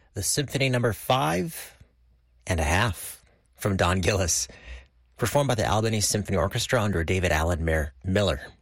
the Symphony Number 5.5 from Don Gillis, performed by the Albany Symphony Orchestra under David Allen Miller.